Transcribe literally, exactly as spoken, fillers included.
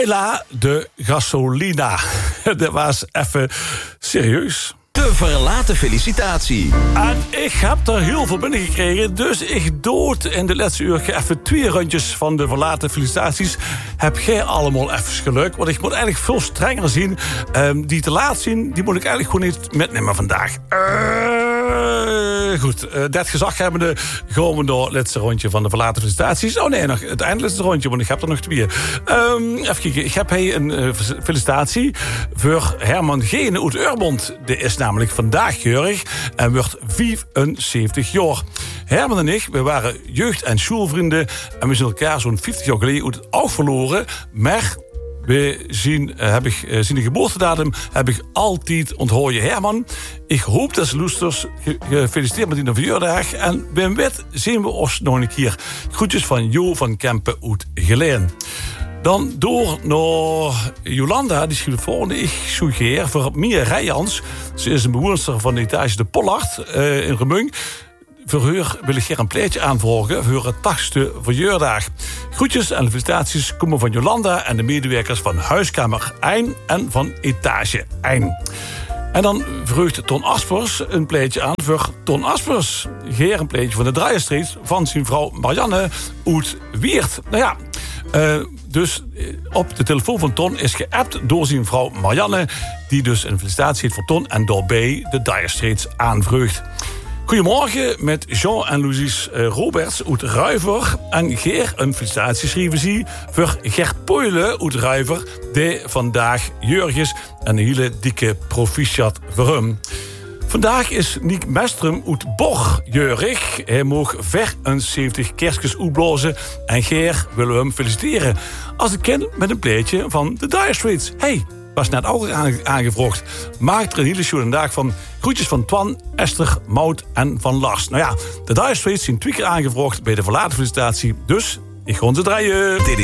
Baila de Gasolina. Dat was even serieus. De verlaten felicitatie. En ik heb er heel veel binnengekregen, dus ik dood in de laatste uur even twee rondjes van de verlaten felicitaties. Heb jij allemaal even geluk? Want ik moet eigenlijk veel strenger zien. Um, die te laat zien, die moet ik eigenlijk gewoon niet metnemen vandaag. Uh, goed, uh, dat gezag hebbende gaan we door het laatste rondje van de verlaten felicitaties. Oh nee, nog het eindlaatste rondje, want ik heb er nog twee. Um, even kijken, ik heb hier een uh, felicitatie voor Herman Gene uit Urbond. Die is namelijk vandaag jarig en wordt vijfenzeventig jaar. Herman en ik, we waren jeugd- en schoolvrienden en we zijn elkaar zo'n vijftig jaar geleden uit het oog verloren. Maar we zien, uh, heb ik, uh, zien de geboortedatum heb ik altijd onthouden. Herman, ik hoop dat ze luisters gefeliciteerd met die verjaardag. En bij wet zien we ons nog een keer. Groetjes van Jo van Kempen uit Geleen. Dan door naar Jolanda, die schreef het volgende. Ik suggereer voor Mia Rijans. Ze is een bewoonster van de etage De Pollard uh, in Remung. Voor haar wil ik hier een pleitje aanvragen voor haar tachtigste verjaardag. Groetjes en felicitaties komen van Jolanda en de medewerkers van Huiskamer één en van Etage één. En dan vraagt Ton Aspers een pleitje aan voor Ton Aspers. Geer een pleitje van de Draaienstreet van zijn vrouw Marianne uit Weert. Nou ja, uh, dus op de telefoon van Ton is geappt door zijn vrouw Marianne, die dus een felicitatie heeft voor Ton en daarbij de Draaienstreet aanvraagt. Goedemorgen met Jean en Louise Roberts uit Ruiver. En Geer een felicitatie schreven ze voor Gert Poyle uit Ruiver, die vandaag jarig is. En een hele dikke proficiat voor hem. Vandaag is Niek Mestrum uit Borg jarig. Hij mag vijfenzeventig kerstjes uitblazen. En Geer willen we hem feliciteren. Als ik ken met een pleitje van de Dire Straits. Hey, was net ook aangevraagd. Maak er een hele show dag van. Groetjes van Twan, Esther, Maud en van Lars. Nou ja, de Dire Straits zijn twee keer aangevraagd bij de verlaten felicitatie. Dus ik ga ze draaien.